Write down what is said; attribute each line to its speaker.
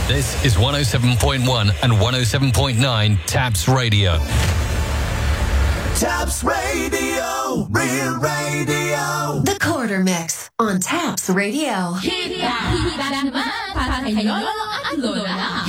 Speaker 1: This is 107.1 and 107.9 Taps Radio.
Speaker 2: Taps Radio, Real Radio.
Speaker 3: The Quarter Mix on Taps Radio.
Speaker 4: Hit naman para kayo ang lola.